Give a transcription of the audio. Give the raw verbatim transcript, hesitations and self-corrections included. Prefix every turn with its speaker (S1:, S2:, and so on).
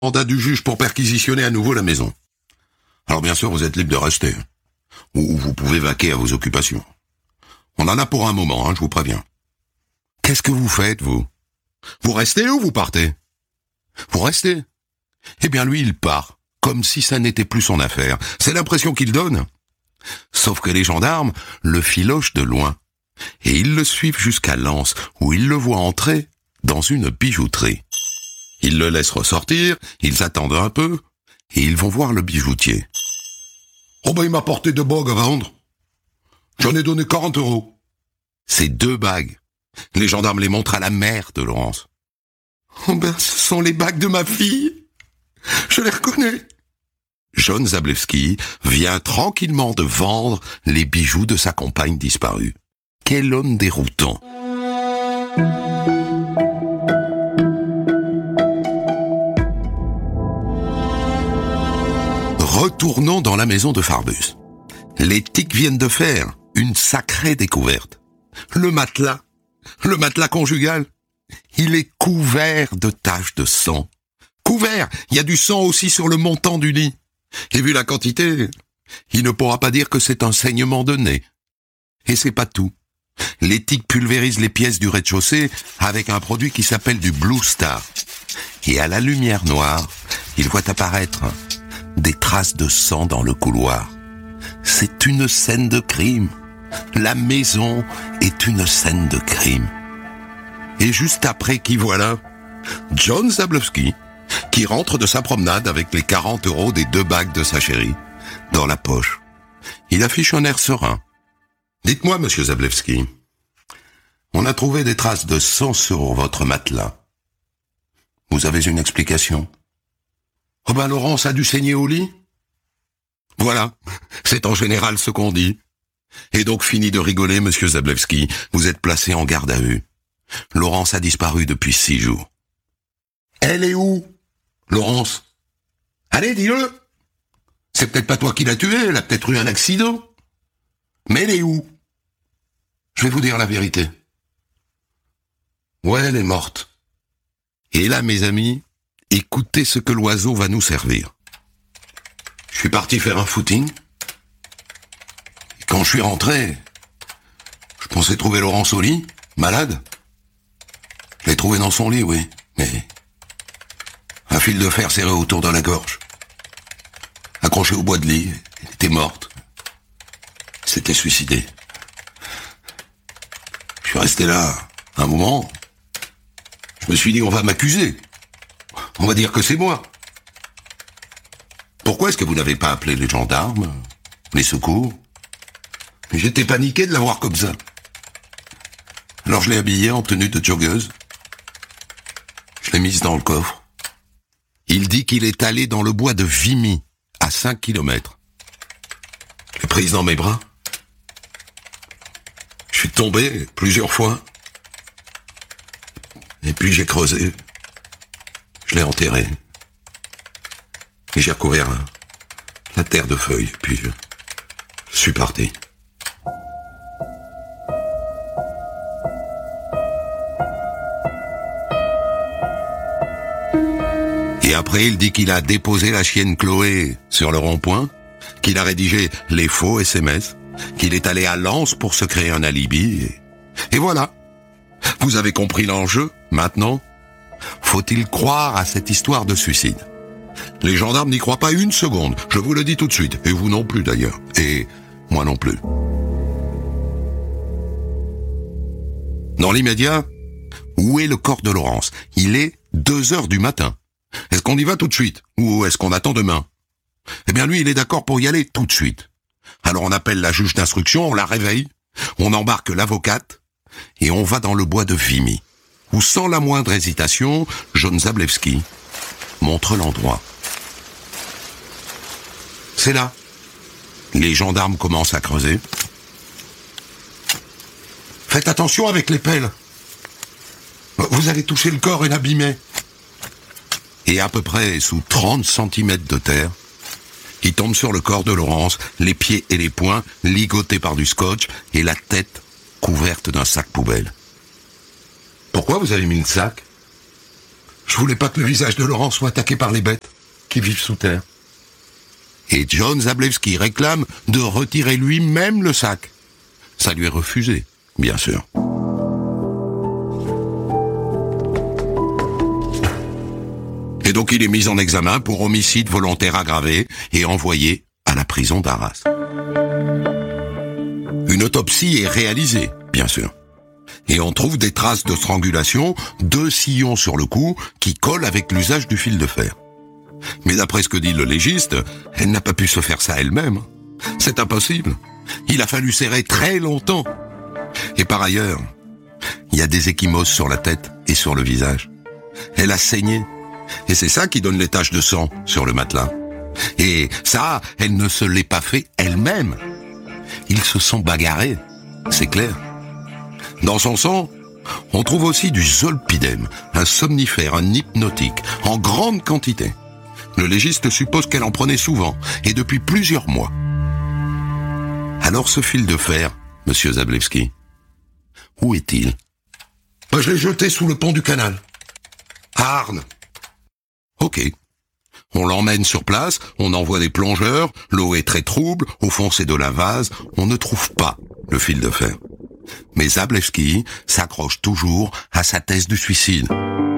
S1: mandat du juge pour perquisitionner à nouveau la maison. Alors bien sûr, vous êtes libre de rester. Ou vous pouvez vaquer à vos occupations. On en a pour un moment, hein, je vous préviens. Qu'est-ce que vous faites, vous? Vous restez ou vous partez? Vous restez. Eh bien lui, il part, comme si ça n'était plus son affaire. C'est l'impression qu'il donne. Sauf que les gendarmes le filochent de loin. Et ils le suivent jusqu'à Lens, où ils le voient entrer dans une bijouterie. Ils le laissent ressortir, ils attendent un peu, et ils vont voir le bijoutier. Oh ben il m'a porté deux bagues à vendre. J'en ai donné quarante euros. Ces deux bagues, les gendarmes les montrent à la mère de Laurence. Oh ben ce sont les bagues de ma fille. Je les reconnais. John Zablewski vient tranquillement de vendre les bijoux de sa compagne disparue. Quel homme déroutant. Retournons dans la maison de Farbus. Les tics viennent de faire une sacrée découverte. Le matelas, le matelas conjugal, il est couvert de taches de sang. Couvert, il y a du sang aussi sur le montant du lit. Et vu la quantité, il ne pourra pas dire que c'est un saignement de nez. Et c'est pas tout. Les tics pulvérisent les pièces du rez-de-chaussée avec un produit qui s'appelle du Blue Star. Et à la lumière noire, ils voient apparaître des traces de sang dans le couloir. C'est une scène de crime. La maison est une scène de crime. Et juste après, qui voilà? John Zablewski, qui rentre de sa promenade avec les quarante euros des deux bagues de sa chérie dans la poche. Il affiche un air serein. Dites-moi, monsieur Zablewski, on a trouvé des traces de sang sur votre matelas. Vous avez une explication? Oh ben Laurence a dû saigner au lit? Voilà, c'est en général ce qu'on dit. Et donc fini de rigoler, monsieur Zablewski, vous êtes placé en garde à vue. Laurence a disparu depuis six jours. Elle est où, Laurence? Allez, dis-le. C'est peut-être pas toi qui l'as tuée, elle a peut-être eu un accident. Mais elle est où? Je vais vous dire la vérité. Ouais, elle est morte. Et là, mes amis, écoutez ce que l'oiseau va nous servir. Je suis parti faire un footing. Et quand je suis rentré, je pensais trouver Laurence au lit, malade. Je l'ai trouvée dans son lit, oui, mais un fil de fer serré autour de la gorge. Accrochée au bois de lit, elle était morte. S'était suicidée. Je suis resté là un moment. Je me suis dit, on va m'accuser. On va dire que c'est moi. Pourquoi est-ce que vous n'avez pas appelé les gendarmes, les secours? J'étais paniqué de la voir comme ça. Alors je l'ai habillée en tenue de joggeuse. Je l'ai mise dans le coffre. Il dit qu'il est allé dans le bois de Vimy, à cinq kilomètres. Je l'ai prise dans mes bras. Je suis tombé plusieurs fois. Et puis j'ai creusé. Je l'ai enterré. Et j'ai recouvert la terre de feuilles. Puis je, je suis parti. Et après, il dit qu'il a déposé la chienne Chloé sur le rond-point, qu'il a rédigé les faux S M S, qu'il est allé à Lens pour se créer un alibi. Et, et voilà. Vous avez compris l'enjeu, maintenant? Faut-il croire à cette histoire de suicide? Les gendarmes n'y croient pas une seconde, je vous le dis tout de suite, et vous non plus d'ailleurs, et moi non plus. Dans l'immédiat, où est le corps de Laurence? Il est deux heures du matin. Est-ce qu'on y va tout de suite, ou est-ce qu'on attend demain? Eh bien lui, il est d'accord pour y aller tout de suite. Alors on appelle la juge d'instruction, on la réveille, on embarque l'avocate, et on va dans le bois de Vimy, où sans la moindre hésitation, John Zablewski montre l'endroit. C'est là. Les gendarmes commencent à creuser. Faites attention avec les pelles. Vous allez toucher le corps et l'abîmer. Et à peu près sous trente centimètres de terre, il tombe sur le corps de Laurence, les pieds et les poings ligotés par du scotch et la tête couverte d'un sac poubelle. Pourquoi vous avez mis le sac? Je voulais pas que le visage de Laurent soit attaqué par les bêtes qui vivent sous terre. Et John Zablewski réclame de retirer lui-même le sac. Ça lui est refusé, bien sûr. Et donc il est mis en examen pour homicide volontaire aggravé et envoyé à la prison d'Arras. Une autopsie est réalisée, bien sûr. Et on trouve des traces de strangulation, deux sillons sur le cou qui collent avec l'usage du fil de fer. Mais d'après ce que dit le légiste, elle n'a pas pu se faire ça elle-même. C'est impossible. Il a fallu serrer très longtemps. Et par ailleurs, il y a des ecchymoses sur la tête et sur le visage. Elle a saigné. Et c'est ça qui donne les taches de sang sur le matelas. Et ça, elle ne se l'est pas fait elle-même. Ils se sont bagarrés, c'est clair. Dans son sang, on trouve aussi du zolpidem, un somnifère, un hypnotique, en grande quantité. Le légiste suppose qu'elle en prenait souvent, et depuis plusieurs mois. Alors ce fil de fer, monsieur Zablewski, où est-il? Je l'ai jeté sous le pont du canal. À Arnes. Ok. On l'emmène sur place, on envoie des plongeurs, l'eau est très trouble, au fond c'est de la vase, on ne trouve pas le fil de fer. Mais Zablewski s'accroche toujours à sa thèse du suicide.